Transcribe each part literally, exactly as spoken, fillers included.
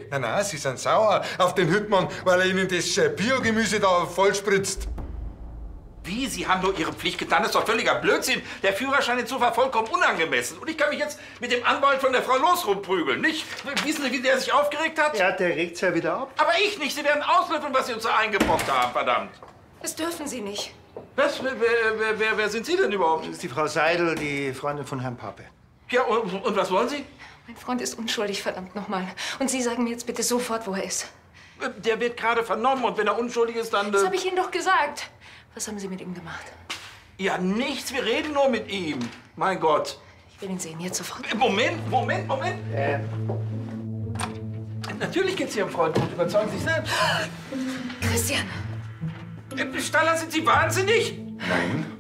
Nein, nein, Sie sind sauer auf den Hüttmann, weil er Ihnen das äh, Biogemüse da voll spritzt. Wie? Sie haben nur Ihre Pflicht getan? Das ist doch völliger Blödsinn. Der Führerschein ist war vollkommen unangemessen. Und ich kann mich jetzt mit dem Anwalt von der Frau Loos rumprügeln, nicht? Wissen Sie, wie der sich aufgeregt hat? Ja, der regt sich ja wieder ab. Aber ich nicht. Sie werden auslöffeln, was Sie uns da eingebrockt haben, verdammt. Das dürfen Sie nicht. Was? Wer, wer, wer, wer sind Sie denn überhaupt? Das ist die Frau Seidel, die Freundin von Herrn Pape. Ja, und, und was wollen Sie? Mein Freund ist unschuldig, verdammt nochmal. Und Sie sagen mir jetzt bitte sofort, wo er ist. Der wird gerade vernommen und wenn er unschuldig ist, dann... Das habe ich Ihnen doch gesagt. Was haben Sie mit ihm gemacht? Ja, nichts. Wir reden nur mit ihm. Mein Gott. Ich will ihn sehen, jetzt sofort. Moment, Moment, Moment. Ähm. Natürlich geht's Ihrem Freund gut. Überzeugen Sie sich selbst. Christian! Staller, sind Sie wahnsinnig? Nein.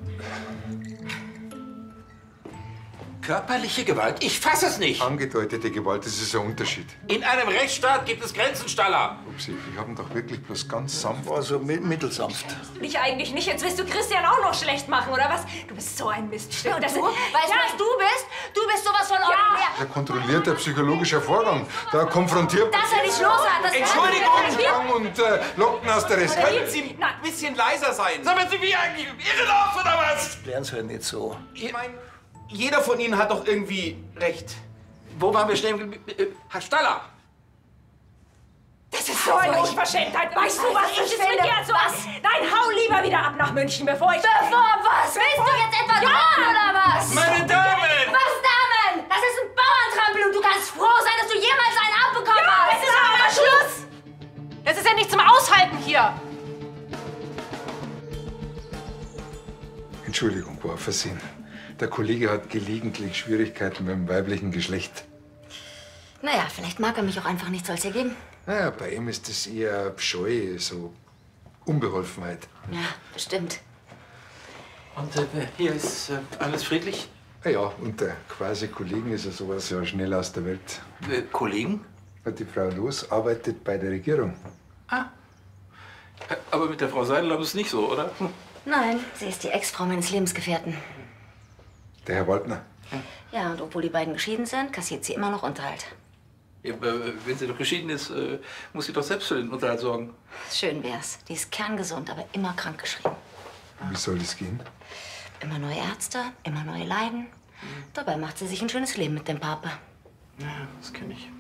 Körperliche Gewalt? Ich fasse es nicht. Angedeutete Gewalt, das ist ein Unterschied. In einem Rechtsstaat gibt es Grenzen, Staller. Upsi, ich hab ihn doch wirklich bloß ganz sanft. War so mittelsanft. Dich eigentlich nicht. Jetzt willst du Christian auch noch schlecht machen, oder was? Du bist so ein Miststück. Und das, du? weißt du, Ja. was du bist? Du bist sowas von ordinär. Ein kontrollierter psychologischer Vorgang. Da konfrontiert man Dass er dich los hat, das Entschuldigung. und äh, lockt ihn aus der Rest. Können Sie ein bisschen leiser sein? Sagen Sie, wie eigentlich irrelaufen oder was? Lernen Sie halt nicht so. Ich meine, jeder von Ihnen hat doch irgendwie recht. Wo waren wir stehen geblieben? Herr Staller! Das ist so eine Unverschämtheit. Weißt du, was ich Ich mit finde, dir zu was? Nein, hau lieber wieder ab nach München, bevor ich... Bevor was? Willst du jetzt etwa drohen, oder was? Meine Damen! Was, Damen? Das ist ein Bauerntrampel und du kannst froh sein, dass du jemals einen abbekommen hast. Es ist aber Schluss! Das ist ja nicht zum Aushalten hier. Entschuldigung, war Versehen. Der Kollege hat gelegentlich Schwierigkeiten mit dem weiblichen Geschlecht. Naja, vielleicht mag er mich auch einfach nicht so als ergeben. Naja, bei ihm ist das eher Scheu, so Unbeholfenheit. Ja, bestimmt. Und äh, hier ist äh, alles friedlich? Na ja, unter quasi Kollegen ist er sowas ja schnell aus der Welt. Äh, Kollegen? Die Frau Loos arbeitet bei der Regierung. Ah. Äh, Aber mit der Frau Seidel ist es nicht so, oder? Hm. Nein, sie ist die Ex-Frau meines Lebensgefährten. Der Herr Waldner. Ja, und obwohl die beiden geschieden sind, kassiert sie immer noch Unterhalt. Ja, äh, wenn sie doch geschieden ist, äh, muss sie doch selbst für den Unterhalt sorgen. Schön wär's. Die ist kerngesund, aber immer krankgeschrieben. Wie soll das gehen? Immer neue Ärzte, immer neue Leiden. Dabei macht sie sich ein schönes Leben mit dem Papa. Ja, das kenne ich.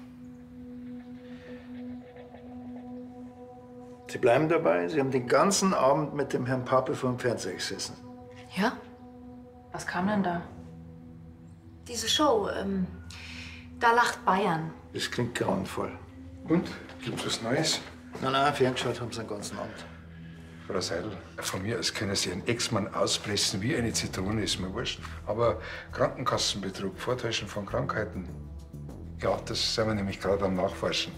Sie bleiben dabei. Sie haben den ganzen Abend mit dem Herrn Pape vor dem Fernseher gesessen. Ja? Was kam denn da? Diese Show, ähm, da lacht Bayern. Das klingt grauenvoll. Und? Gibt's was Neues? Nein, nein, ferngeschaut haben sie den ganzen Abend. Frau Seidel, von mir aus können Sie einen Ex-Mann auspressen wie eine Zitrone, ist mir wurscht. Aber Krankenkassenbetrug, Vortäuschen von Krankheiten, ja, das sind wir nämlich gerade am Nachforschen.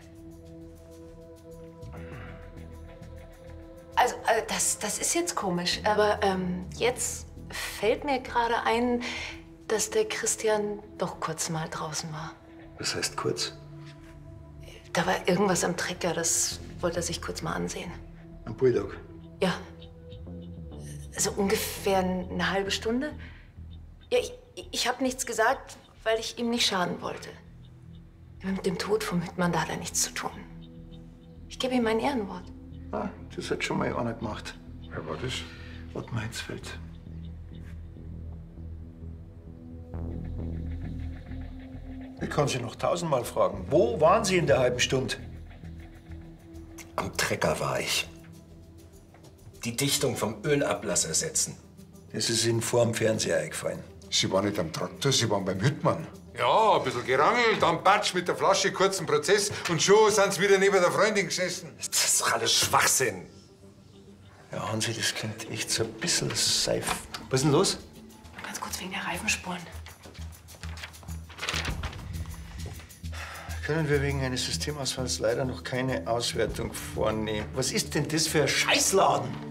Also, äh, das, das ist jetzt komisch, aber ähm, jetzt fällt mir gerade ein, dass der Christian doch kurz mal draußen war. Was heißt kurz? Da war irgendwas am Trecker, das wollte er sich kurz mal ansehen. Ein Bulldog. Ja. Also ungefähr eine halbe Stunde. Ja, ich, ich habe nichts gesagt, weil ich ihm nicht schaden wollte. Mit dem Tod vom Hüttmann, da hat er nichts zu tun. Ich gebe ihm mein Ehrenwort. Ah, das hat schon mal einer gemacht. Wer war das? Ottmar Hitzfeld. Ich kann Sie noch tausendmal fragen. Wo waren Sie in der halben Stunde? Am Trecker war ich. Die Dichtung vom Ölablass ersetzen. Das ist Ihnen vor dem Fernseher eingefallen. Sie waren nicht am Traktor, Sie waren beim Hüttmann. Ja, ein bisschen gerangelt, dann Batsch mit der Flasche, kurzen Prozess und schon sind Sie wieder neben der Freundin gesessen. Das ist doch alles Schwachsinn. Ja, Hansi, das klingt echt so ein bisschen seif. Was ist denn los? Ganz kurz wegen der Reifenspuren. Können wir wegen eines Systemausfalls leider noch keine Auswertung vornehmen. Was ist denn das für ein Scheißladen?